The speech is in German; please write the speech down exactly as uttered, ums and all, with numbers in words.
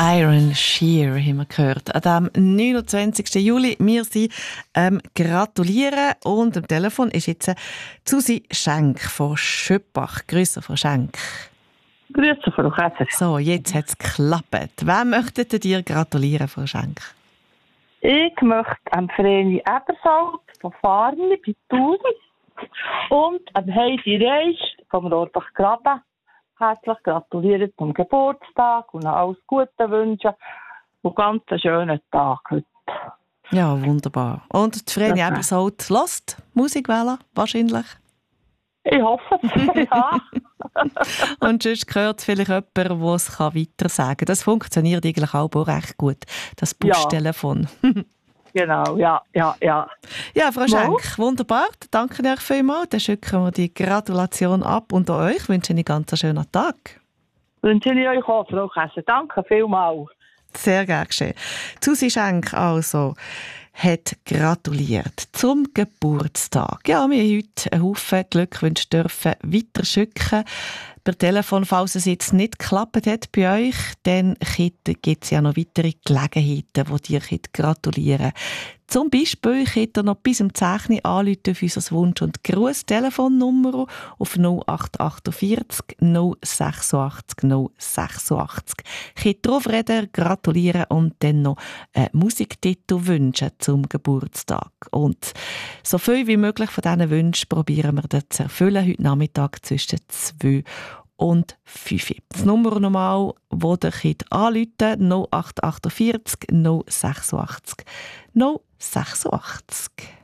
Iron Shear haben wir gehört. An dem neunundzwanzigsten Juli. Wir sind ähm, gratulieren und am Telefon ist jetzt äh, Susi Schenk von Schöppach. Grüße, Frau Schenk. Grüße, Frau Käser. So, jetzt hat es geklappt. Wem möchtet ihr dir gratulieren, Frau Schenk? Ich möchte am Vreni Eberswald von Farni bei Thun und am Heidi Reisch vom Rohrbach Graben herzlich gratulieren zum Geburtstag und alles Gute wünschen und ganz einen schönen Tag heute. Ja, wunderbar. Und die Vreni Eberswald hört Musikwelle wahrscheinlich? Ich hoffe es, ja. Und sonst hört vielleicht jemand, der es weiter sagen kann. Das funktioniert eigentlich auch recht gut, das Push-Telefon. Ja. Genau, ja, ja, ja. Ja, Frau Schenk, wunderbar. Danke euch vielmals. Dann schicken wir die Gratulation ab und an euch wünsche ich einen ganz schönen Tag. Wünsche ich euch auch, Frau Käser. Danke vielmals. Sehr gerne geschehen. Susi Schenk also hat gratuliert zum Geburtstag. Ja, wir haben heute einen Haufen Glückwünsche dürfen weiterschicken. Per Telefon, falls es jetzt nicht geklappt hat bei euch, dann gibt es ja noch weitere Gelegenheiten, wo ihr gratulieren könnt. Zum Beispiel könnt ihr noch bis zum zehn Uhr anrufen auf unser Wunsch- und Gruß-Telefonnummer auf null acht vier acht null sechs acht null sechs acht. Könnt drauf reden, gratulieren und dann noch einen Musiktitel wünschen zum Geburtstag. Und so viel wie möglich von diesen Wünschen probieren wir zu erfüllen heute Nachmittag zwischen zwei und fünf. Das Nummer nochmal, wo ihr anrufen könnt, null acht vier acht null sechs acht null sechs acht.